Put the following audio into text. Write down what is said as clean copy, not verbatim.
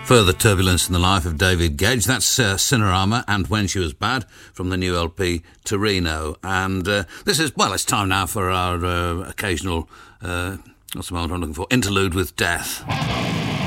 Further turbulence in the life of David Gedge. That's Cinerama and When She Was Bad from the new LP Torino. And this is, well, it's time now for our occasional, what's the moment I'm looking for, interlude with death.